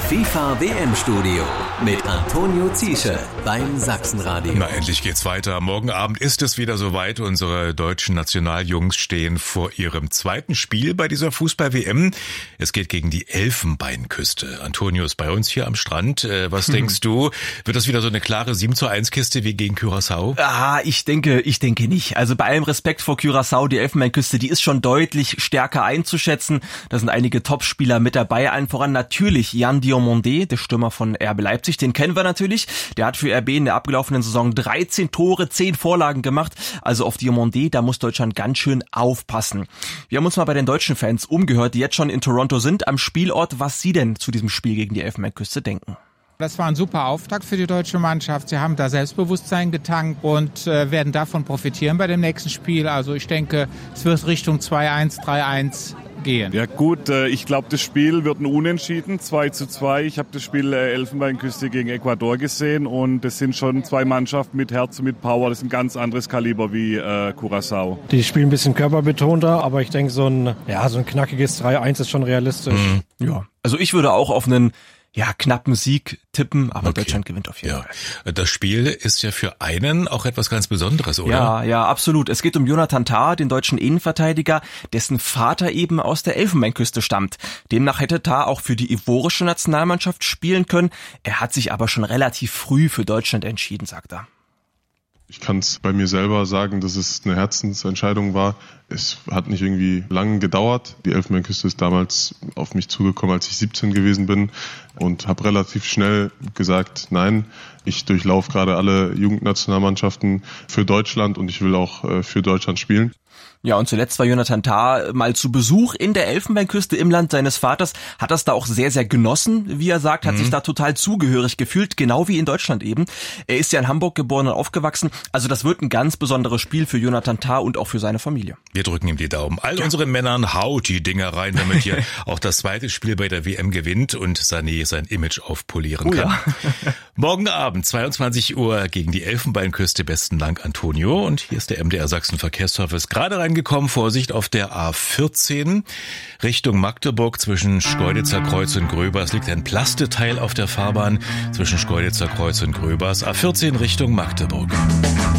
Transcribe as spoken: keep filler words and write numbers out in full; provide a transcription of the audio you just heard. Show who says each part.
Speaker 1: FIFA W M-Studio mit Antonio Ziesche beim Sachsenradio.
Speaker 2: Na, endlich geht's weiter. Morgen Abend ist es wieder soweit. Unsere deutschen Nationaljungs stehen vor ihrem zweiten Spiel bei dieser Fußball-W M. Es geht gegen die Elfenbeinküste. Antonio ist bei uns hier am Strand. Was denkst du? Wird das wieder so eine klare sieben zu eins Kiste wie gegen Curaçao?
Speaker 3: Ah, ich denke, ich denke nicht. Also bei allem Respekt vor Curaçao, die Elfenbeinküste, die ist schon deutlich stärker einzuschätzen. Da sind einige Topspieler mit dabei. Allen voran natürlich Yann Diomandé, der Stürmer von R B Leipzig. Den kennen wir natürlich. Der hat für R B in der abgelaufenen Saison dreizehn Tore, zehn Vorlagen gemacht. Also auf Diomandé, da muss Deutschland ganz schön aufpassen. Wir haben uns mal bei den deutschen Fans umgehört, die jetzt schon in Toronto sind, am Spielort, was sie denn zu diesem Spiel gegen die Elfenbeinküste denken.
Speaker 4: Das war ein super Auftakt für die deutsche Mannschaft. Sie haben da Selbstbewusstsein getankt und äh, werden davon profitieren bei dem nächsten Spiel. Also ich denke, es wird Richtung zwei eins, drei eins gehen.
Speaker 5: Ja gut, äh, ich glaube, das Spiel wird ein Unentschieden, zwei zu zwei. Ich habe das Spiel äh, Elfenbeinküste gegen Ecuador gesehen und das sind schon zwei Mannschaften mit Herz und mit Power. Das ist ein ganz anderes Kaliber wie äh, Curaçao.
Speaker 6: Die spielen ein bisschen körperbetonter, aber ich denke, so ein, ja, so ein knackiges drei eins ist schon realistisch.
Speaker 3: Mhm. Ja, also ich würde auch auf einen ja, knappen Sieg tippen, aber okay. Deutschland gewinnt auf jeden
Speaker 2: ja.
Speaker 3: Fall.
Speaker 2: Das Spiel ist ja für einen auch etwas ganz Besonderes, oder?
Speaker 3: Ja, ja, absolut. Es geht um Jonathan Tah, den deutschen Innenverteidiger, dessen Vater eben aus der Elfenbeinküste stammt. Demnach hätte Tah auch für die ivorische Nationalmannschaft spielen können. Er hat sich aber schon relativ früh für Deutschland entschieden, sagt er.
Speaker 7: Ich kann es bei mir selber sagen, dass es eine Herzensentscheidung war. Es hat nicht irgendwie lang gedauert. Die Elfenbeinküste ist damals auf mich zugekommen, als ich siebzehn gewesen bin und habe relativ schnell gesagt, nein, ich durchlaufe gerade alle Jugendnationalmannschaften für Deutschland und ich will auch für Deutschland spielen.
Speaker 3: Ja, und zuletzt war Jonathan Tah mal zu Besuch in der Elfenbeinküste im Land seines Vaters, hat das da auch sehr, sehr genossen, wie er sagt, hat mhm. sich da total zugehörig gefühlt, genau wie in Deutschland eben. Er ist ja in Hamburg geboren und aufgewachsen, also das wird ein ganz besonderes Spiel für Jonathan Tah und auch für seine Familie.
Speaker 2: Wir drücken ihm die Daumen. All ja. unseren Männern haut die Dinger rein, damit hier auch das zweite Spiel bei der W M gewinnt und Sané sein Image aufpolieren
Speaker 3: oh,
Speaker 2: kann.
Speaker 3: Ja.
Speaker 2: Morgen Abend, zweiundzwanzig Uhr gegen die Elfenbeinküste. Besten Dank, Antonio. Und hier ist der M D R Sachsen Verkehrsservice gerade reingekommen. Vorsicht auf der A vierzehn Richtung Magdeburg zwischen Schkeuditzer Kreuz und Gröbers liegt ein Plasteteil auf der Fahrbahn zwischen Schkeuditzer Kreuz und Gröbers. A vierzehn Richtung Magdeburg.